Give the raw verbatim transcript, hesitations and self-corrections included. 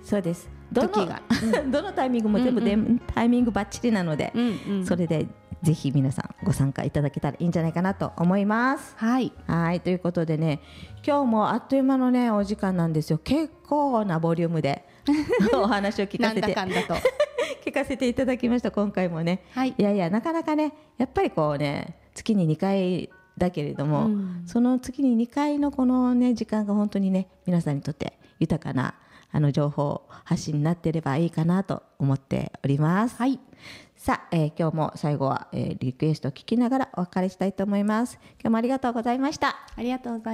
そうです。どの時がどのタイミングも全部で、 うんうタイミングバッチリなので、 うんうん、 それでぜひ皆さんご参加いただけたらいいんじゃないかなと思います。 はいはいということでね、今日もあっという間のねお時間なんですよ。結構なボリュームでお話を聞かせてなんだかんだと聞かせていただきました今回もね、はい、いやいやなかなかねやっぱりこうね月ににかいだけれども、うん、その月ににかいのこのね時間が本当にね皆さんにとって豊かなあの情報発信になっていればいいかなと思っております。はい、さあ、えー、今日も最後は、えー、リクエストを聞きながらお別れしたいと思います。今日もありがとうございました。 ありがとうございました。